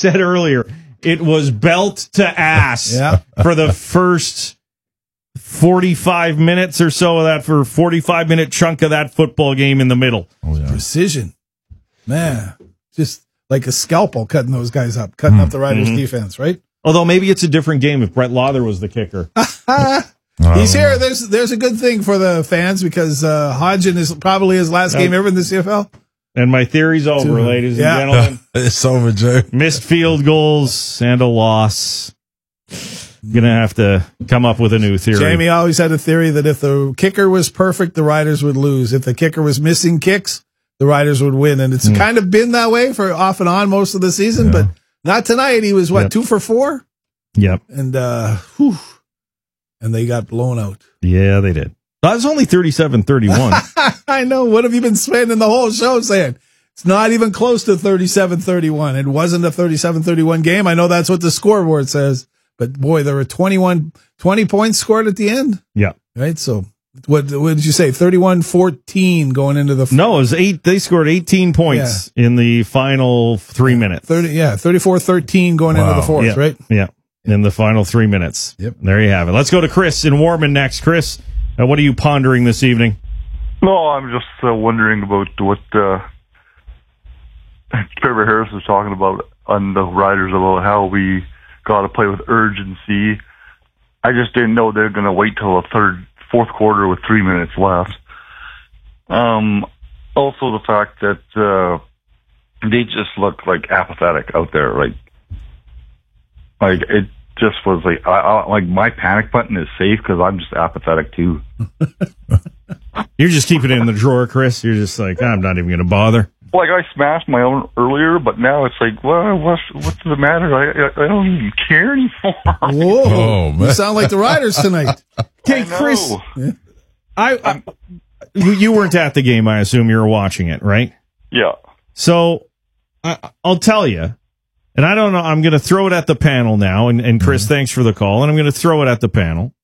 said earlier, it was belt to ass for the first 45 minutes or so of that, for a 45-minute chunk of that football game in the middle. Oh, yeah. Precision. Man, just like a scalpel cutting those guys up, cutting up the Riders' defense, right? Although maybe it's a different game if Brett Lauther was the kicker. He's here. There's a good thing for the fans because Hodgin is probably his last game ever in the CFL. And my theory's over, ladies and gentlemen. It's over, Joe. Missed field goals and a loss. Gonna have to come up with a new theory. Jamie always had a theory that if the kicker was perfect, the Riders would lose. If the kicker was missing kicks, the Riders would win. And it's kind of been that way for off and on most of the season, but not tonight. He was, 2 for 4? Yep. And, and they got blown out. Yeah, they did. That was only 37-31. I know. What have you been spending the whole show saying? It's not even close to 37-31. It wasn't a 37-31 game. I know that's what the scoreboard says. But, boy, there were 20 points scored at the end. Yeah. Right? So, what did you say? 31-14 going into the... No, it was 8. They scored 18 points in the final 3 minutes. 34-13 going into the fourth, right? Yeah, in the final 3 minutes. Yep. There you have it. Let's go to Chris in Warman next. Chris, what are you pondering this evening? No, I'm just wondering about what Trevor Harris was talking about on the Riders, about how we got to play with urgency. I just didn't know they're going to wait till the fourth quarter with 3 minutes left. Also, the fact that they just look like apathetic out there. Like it just was like, like my panic button is safe because I'm just apathetic too. You're just keeping it in the drawer, Chris. You're just like, I'm not even going to bother. Like I smashed my own earlier, but now it's like, well, what's the matter? I don't even care anymore. Whoa, man. You sound like the Riders tonight. Okay, Chris, you weren't at the game. I assume you were watching it, right? Yeah. So I'll tell you, and I don't know. I'm going to throw it at the panel now. And Chris, thanks for the call. And I'm going to throw it at the panel.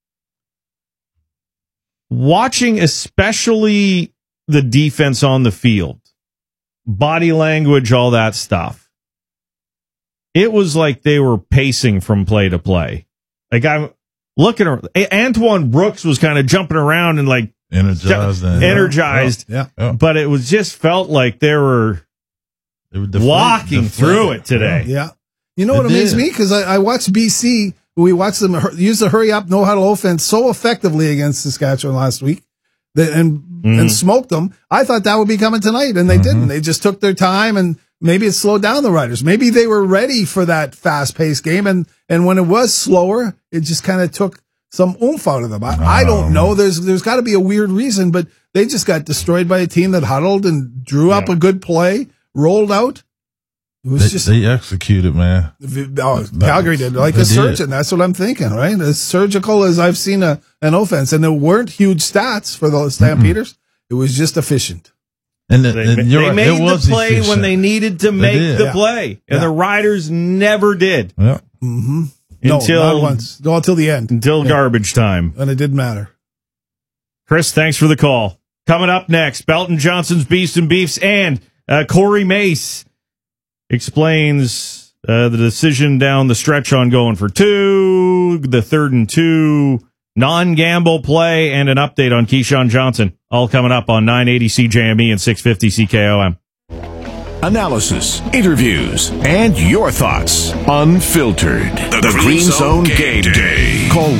Watching, especially the defense on the field. Body language, all that stuff. It was like they were pacing from play to play. Like I'm looking around. Antoine Brooks was kind of jumping around and like energized. Yeah. But it was just felt like they were walking through it today. Yeah. You know what amazed me? Because I watched BC. We watched them use the hurry up, no huddle offense so effectively against Saskatchewan last week. And smoked them. I thought that would be coming tonight, and they didn't. They just took their time, and maybe it slowed down the Riders. Maybe they were ready for that fast-paced game, and when it was slower, it just kind of took some oomph out of them. I don't know. There's got to be a weird reason, but they just got destroyed by a team that huddled and drew up a good play, rolled out. It was they executed, man. Calgary did like a surgeon. That's what I'm thinking, right? As surgical as I've seen an offense, and there weren't huge stats for the Stampeders. It was just efficient. And they made the play efficient when they needed to make the play, and the Riders never did. Yeah. Mm-hmm. Not once. No, until the end. Until garbage time. And it didn't matter. Chris, thanks for the call. Coming up next, Belton Johnson's Beast and Beefs, and Corey Mace explains the decision down the stretch on going for 2, the 3rd and 2, non-gamble play, and an update on Keyshawn Johnson. All coming up on 980 CJME and 650 CKOM. Analysis, interviews, and your thoughts unfiltered. The Green Zone Game Day. Call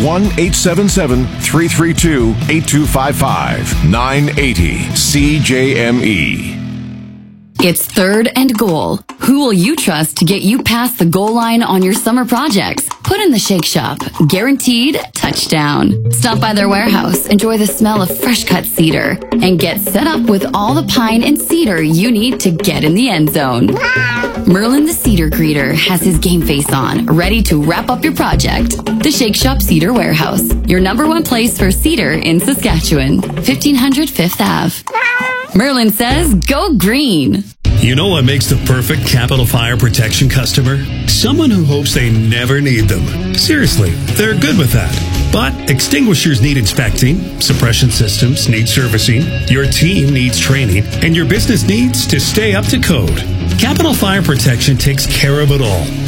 1-877-332-8255. 980 CJME. It's 3rd and goal. Who will you trust to get you past the goal line on your summer projects? Put in the Shake Shop. Guaranteed touchdown. Stop by their warehouse, enjoy the smell of fresh cut cedar, and get set up with all the pine and cedar you need to get in the end zone. Merlin the Cedar Greeter has his game face on, ready to wrap up your project. The Shake Shop Cedar Warehouse, your #1 place for cedar in Saskatchewan. 1500 5th Ave. Merlin says, go green. You know what makes the perfect Capital Fire Protection customer? Someone who hopes they never need them. Seriously, they're good with that. But extinguishers need inspecting, suppression systems need servicing, your team needs training, and your business needs to stay up to code. Capital Fire Protection takes care of it all.